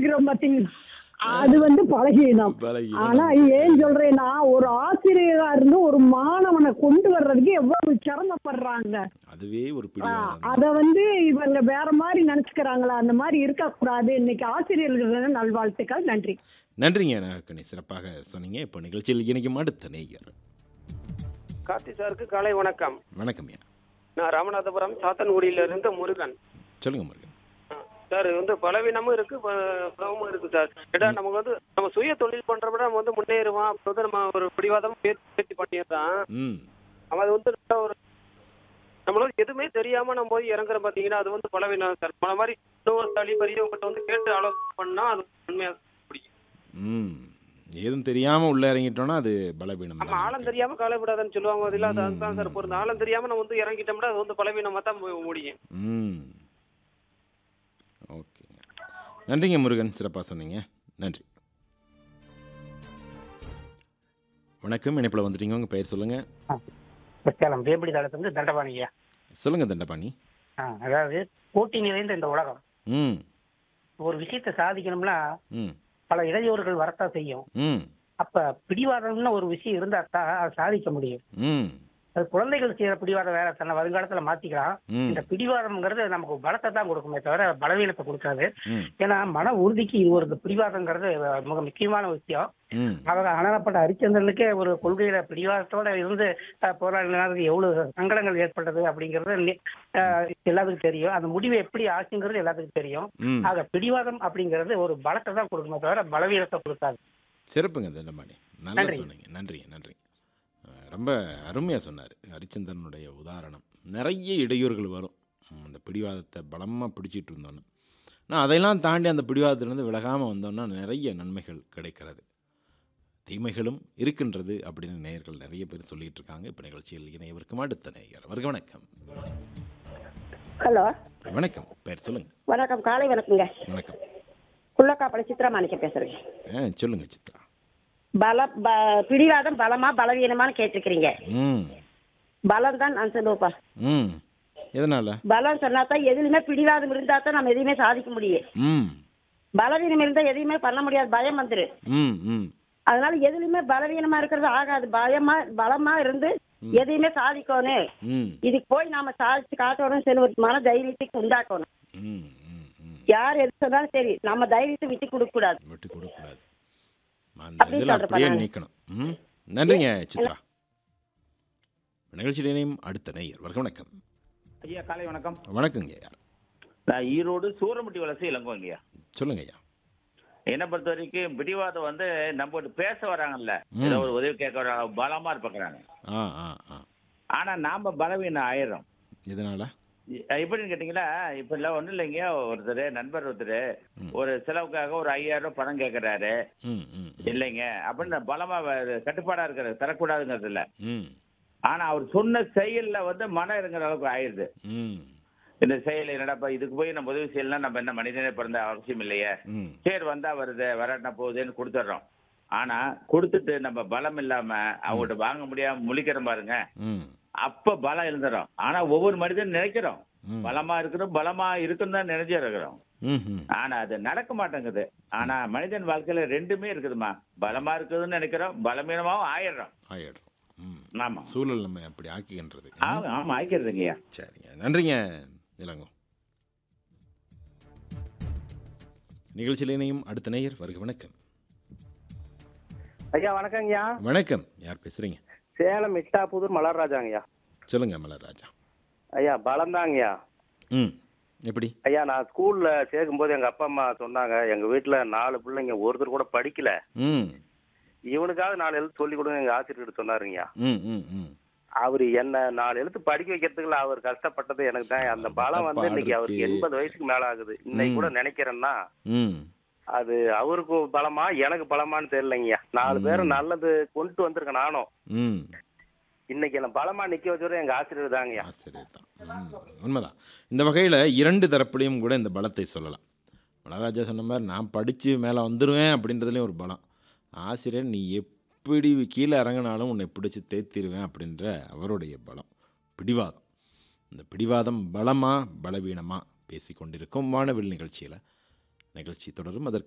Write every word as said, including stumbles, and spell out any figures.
இருக்கிறோம் பாத்தீங்களா, அது வந்து பலகீனம். ஆனா ஏன் சொல்றேன்னா, ஒரு ஆசிரியரா இருந்து ஒரு மாணவனை கொண்டு வர்றதுக்கு எவ்வளவு சிரமப்படுறாங்க. அதுவே ஒரு ஆ, பிடிவாதம் தான். அத வந்து இவங்க வேற மாதிரி நினைச்சுக்கிறாங்களா? அந்த மாதிரி இருக்கக்கூடாது. இன்னைக்கு ஆசிரியர்களுக்கு நல்வாழ்த்துக்கள். நன்றி. நன்றிங்க நாகக்கண்ணி, சிறப்பாக சொன்னீங்க. இப்போ நிகழ்ச்சியில் இணைக்கும் அடுத்த நேயர். கார்த்தி சாருக்கு காலை வணக்கம். வணக்கம்யா. நான் ராமநாதபுரம் சாத்தன்குடியில இருந்து முருகன். சொல்லுங்க முருகன். சார் வந்து பலவீனமும் இருக்கு, ப- பலமும் இருக்கு சார். ஏன்னா நமக்கு வந்து நம்ம சுய தொழில் பண்றப்ப நம்ம வந்து முன்னேறுவோம். அப்ப வந்து நம்ம ஒரு பிடிவாதம் முயற்சி பண்ணிடுறான். ம் நம்ம அது வந்து நல்ல ஒரு நம்மளால எதுவுமே தெரியாம நம்ம போய் இறங்குறோம் பாத்தீங்கன்னா, அது வந்து பலவீனம் சார். మన மாதிரி இன்னொரு தளி பெரியவங்கிட்ட வந்து கேட்டு ஆலோசனை பண்ணா அது உண்மையா பிடிக்கும். ம் ஏதும் தெரியாமல் உள்ளே இறங்கிட்டோன்னா அது பலவீனம் நம்ம தான் ஆழம் நமக்கு. தெரியாம காலைப்படாதுன்னு சொல்லுவாங்க. அது இல்ல, அது அதுதான் சார் பொருள். ஆழம் தெரியாம நம்ம வந்து இறங்கிட்டோம்னா அது வந்து பலவீனமா தான் மு- முடியும். ம் ஓகேங்க. நன்றிங்க முருகன், சிறப்பாக சொன்னீங்க. நன்றி. வணக்கம், இணைப்பில் வந்துட்டீங்க. உங்கள் பெயர் சொல்லுங்கள். சேலம் வேம்படி தளத்துலேருந்து தண்டபாணியா. சொல்லுங்கள் தண்டபாணி. ஆ அதாவது போட்டி நிறைந்த இந்த உலகம், ம் ஒரு விஷயத்தை சாதிக்கணும்னா ம் பல இடையூறுகள் வரத்தான் செய்யும். ம் அப்ப பிடிவாதம்னு ஒரு விஷயம் இருந்தா தான் அதை சாதிக்க முடியும். ம் அது குழந்தைகள் செய்யற பிடிவாதம் வேற, தன்னை வருங்காலத்துல மாத்திக்கலாம். ம் இந்த பிடிவாதம்ங்கிறது நமக்கு பலத்தை தான் கொடுக்குமே தவிர பலவீனத்தை கொடுக்காது. ம் ஏன்னா மன உறுதிக்கு இது ஒரு பிடிவாதங்கிறது மிக முக்கியமான விஷயம். ம் அவங்க அனலப்பட்ட ஹரிச்சந்திரனுக்கே ஒரு கொள்கையில பிடிவாதத்தோட இருந்து அஹ், போராடினதுக்கு எவ்வளவு சங்கடங்கள் ஏற்பட்டது அப்படிங்கிறது நி- அஹ், எல்லாத்துக்கும் தெரியும். அந்த முடிவு எப்படி ஆச்சுங்கிறது எல்லாத்துக்கும் தெரியும். ம் ஆக பிடிவாதம் அப்படிங்கிறது ஒரு பலத்தை தான் கொடுக்குமே தவிர பலவீனத்தை கொடுக்காது. சிறப்புங்க தண்டபாணி, நல்லா நன்றி. சொன்னீங்க. நன்றிங்க நன்றி. அஹ் ரொம்ப அருமையாக சொன்னார். ஹரிச்சந்திரனுடைய உதாரணம். நிறைய இடையூறுகள் வரும் ம், அந்த பிடிவாதத்தை பலமாக பிடிச்சிட்டு இருந்தோன்னு. ஆனால் அதையெல்லாம் தாண்டி அந்த பிடிவாதத்திலேருந்து விலகாமல் வந்தோம்னா நிறைய நன்மைகள் கிடைக்கிறது, தீமைகளும் இருக்கின்றது அப்படின்னு நேயர்கள் நிறைய பேர் சொல்லிட்டு இருக்காங்க. இப்போ நிகழ்ச்சியில் இணையவருக்கும் அடுத்த நேயர். அவருக்கு வணக்கம். ஹலோ, வணக்கம், பேர் சொல்லுங்கள். வணக்கம். காலை வணக்கங்க. வணக்கம். குள்ளக்காப்பளை சித்ரா மாணிக்கம் பேசுறேங்க. ஆ சொல்லுங்கள் சித்ரா. பல ப பிடிவாதம் பலமா பலவீனமான்னு கேட்டிருக்கிறீங்க. ம் பலம் தான் நான் சொல்லுவேப்பா. ம் எதனால்? பலம் சொன்னா தான் எதுலையுமே பிடிவாதம் இருந்தா தான் நம்ம எதையுமே சாதிக்க முடியும். ம் பலவீனம் இருந்தா எதையுமே பண்ண முடியாது, பயம் வந்துரு. ம் ம் அதனால எதுலையுமே பலவீனமா இருக்கிறது ஆகாது. பயமா பலமா இருந்து எதையுமே சாதிக்கணும், ம் இதுக்கு போய் நாம சாதிச்சு காட்டணும், சரி ஒரு மன தைரியத்துக்கு உண்டாக்கணும். ம் ம் ம் யார் எது சொன்னாலும் சரி, நம்ம தைரியத்தை விட்டு கொடுக்க கூடாது. விட்டு கொடுக்கக்கூடாது. அந்த அப்படி இதில் சொல்றேன் அப்படியே நானு. நீக்கணும். ம் நன்றிங்க சித்ரா. நிகழ்ச்சியில் இணையும் அடுத்த நேயர். வணக்கம். வணக்கம். ஐயா காலை வணக்கம். வணக்கங்க. யார்? நான் ஈரோடு சூரமுட்டி வலசை இளங்கோங்க ஐயா. சொல்லுங்க ஐயா. என்னை பொறுத்த வரைக்கும் பிடிவாதம் வந்து நம்ம பேச வராங்கல்ல, ம். ஏதோ ஒரு உதவி கேட்க வராங்க, பலமா இருப்பாங்க. ஆ ஆ ஆ ஆனா நாம பலவீனம் ஆயிடுறோம். இதனால இ- எப்படின்னு கேட்டீங்களா, இப்ப இல்ல ஒண்ணும் இல்லைங்க, ஒருத்தர் நண்பர் ஒருத்தர் ஒரு செலவுக்காக ஒரு ஐயாயிரம் ரூபாய் பணம் கேட்கறாரு. ம் ம் இல்லைங்க அப்படின்னு பலமா வ- கட்டுப்பாடா இருக்கிறது, தரக்கூடாதுங்கிறது இல்ல. ம் ஆனா அவர் சொன்ன செயல்ல வந்து மனம் இறங்குற அளவுக்கு ஆயிடுது. ம் இந்த செயல் என்னடாப்பா, இதுக்கு போய் நம்ம உதவி செய்யலாம், நம்ம என்ன மனிதனே பிறந்த அவசியம் இல்லையே, ம் சரி வந்தா வருது வராட்டினா போகுதுன்னு கொடுத்துட்றோம். ஆனா கொடுத்துட்டு நம்ம பலம் இல்லாம அவங்கள்ட்ட வாங்க முடியாம முழிக்கிறோம் பாருங்க, ம் அப்ப பலம் எழுந்துடும். ஆனா ஒவ்வொரு மனிதனும் நினைக்கிறோம் ம் பலமா இருக்கணும், பலமா இருக்குன்னு தான் நினைச்சு இருக்கிறோம். ம் ம் ஆனா அது நடக்க மாட்டேங்குது. ஆனா மனிதன் வாழ்க்கையில ரெண்டுமே இருக்குதுமா, பலமா இருக்குதுன்னு நினைக்கிறோம், பலவீனமாவும் ஆயிடுறோம். ஆயிடும். ம் ஆமா சூழல் நம்ம அப்படி ஆக்கிக்கின்றது. ஆமா ஆமா ஆய்க்கிறதுங்கய்யா. சரிங்க, நன்றிங்க இளங்கோ. நிகழ்ச்சியில் இணையும் அடுத்த நேயர். வருக. வணக்கம். ஐயா வணக்கங்கய்யா. வணக்கம். யார் பேசுறீங்க? சேலம் இட்டாப்புதூர் மலர்ராஜாங்கய்யா. சொல்லுங்க மலர்ராஜா. ஐயா பலம்தாங்கய்யா. ம் எப்படி? ஐயா நான் ஸ்கூல்ல சேர்க்கும்போது எங்க அப்பா அம்மா சொன்னாங்க, எங்க வீட்டுல நாலு பிள்ளைங்க ஒருத்தர் கூட படிக்கல, ம் இவனுக்காவது நாலு எழுத்து சொல்லி கொடுங்க எங்க ஆசிரியர் சொன்னாருங்கய்யா. ம் ம் ம் அவரு என்ன நாலு எழுத்து படிக்க வைக்கிறதுக்குள்ள அவர் கஷ்டப்பட்டது எனக்கு தான். அந்த பலம் வந்து இன்னைக்கு அவருக்கு எண்பது வயசுக்கு மேல ஆகுது. இன்னைக்கு கூட நினைக்கிறேன்னா ம் அது அவருக்கு பலமா எனக்கு பலமான்னு தெரியலைங்கய்யா. நாலு பேரும் நல்லது கொண்டு வந்திருக்கேன் நானும். ம் இன்னைக்கு என்ன பலமா நிக்க வச்சவரை எங்க ஆசிரியர் தாங்கய்யா. ஆசிரியர் தான். ம், உண்மைதான். இந்த வகையில் இரண்டு தரப்புலையும் கூட இந்த பலத்தை சொல்லலாம். மலராஜா சொன்ன மாதிரி நான் படித்து மேலே வந்துடுவேன் அப்படின்றதுலேயும் ஒரு பலம். ஆசிரியர் நீ எப்படி கீழே இறங்கினாலும் உன்னை பிடிச்சி தேத்திடுவேன் அப்படின்ற அவருடைய பலம், பிடிவாதம். இந்த பிடிவாதம் பலமா பலவீனமாக பேசி கொண்டிருக்கும் வானவில் நிகழ்ச்சியில். நிகழ்ச்சி தொடரும். அதற்கு